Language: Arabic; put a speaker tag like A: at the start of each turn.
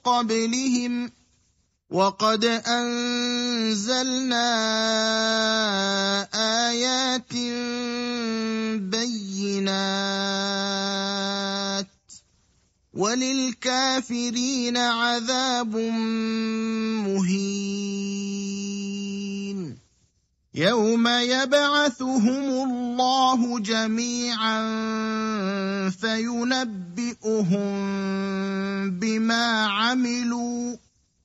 A: قبلهم وقد أنزلنا آيات بينات وللكافرين عذاب مهين يوم يبعثهم الله جميعا فينبئهم بما عملوا